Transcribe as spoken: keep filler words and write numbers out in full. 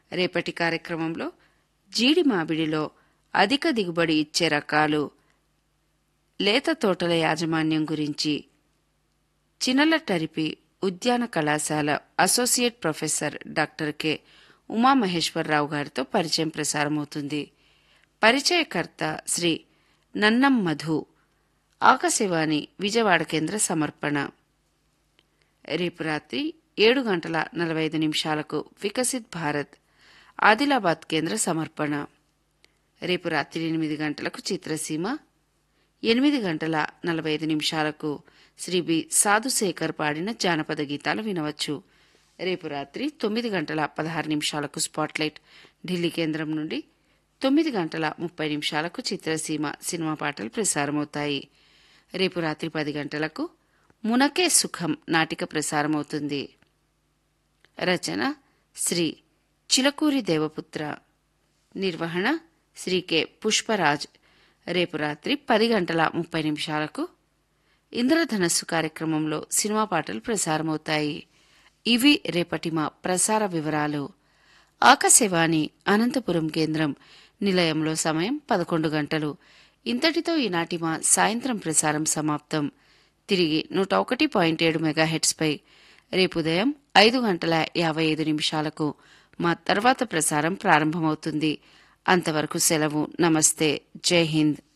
రేపటి కార్యక్రమంలో జీడి మామిడిలో అధిక దిగుబడి ఇచ్చే రకాలు, లేత తోటల యాజమాన్యం గురించి చినలటరిపి ఉద్యాన కళాశాల associate professor doctor K Umamaheswararao గారితో పరిచయం ప్రసారమవుతుంది. పరిచయకర్త శ్రీ నన్నం మధు. ఆకాశవాణి విజయవాడ కేంద్ర సమర్పణ. రేపు రాత్రి ఏడు గంటల నలభై ఐదు నిమిషాలకు వికసిత్ భారత్ ఆదిలాబాద్ కేంద్ర సమర్పణ. రేపు రాత్రి ఎనిమిది గంటలకు చిత్రసీమ, ఎనిమిది గంటల నలభై ఐదు నిమిషాలకు శ్రీ బి సాధుశేఖర్ పాడిన జానపద గీతాలు వినవచ్చు. రేపు రాత్రి తొమ్మిది గంటల పదహారు నిమిషాలకు స్పాట్లైట్ ఢిల్లీ కేంద్రం నుండి, తొమ్మిది గంటల ముప్పై నిమిషాలకు చిత్రసీమ సినిమా పాటలు ప్రసారమవుతాయి. రేపు రాత్రి పది గంటలకు మునకే సుఖం నాటిక ప్రసారమవుతుంది. రచన శ్రీ చిలకూరి దేవపుత్ర. నిర్వహణ శ్రీ కె పుష్పరాజ్. రేపు రాత్రి పది గంటల ముప్పై నిమిషాలకు ఇంద్రధనస్సు కార్యక్రమంలో సినిమా పాటలు ప్రసారమవుతాయి. ఇవి రేపటి మా ప్రసార వివరాలు. ఆకాశవాణి అనంతపురం కేంద్రం నిలయంలో సమయం పదకొండు గంటలు. ఇంతటితో ఈనాటి మా సాయంత్రం ప్రసారం సమాప్తం. తిరిగి నూట ఒకటి పాయింట్ ఏడు మెగాహెట్స్పై రేపు ఉదయం ఐదు గంటల యాభై ఐదు నిమిషాలకు మా తర్వాత ప్రసారం ప్రారంభమవుతుంది. అంతవరకు సెలవు. నమస్తే. జై హింద్.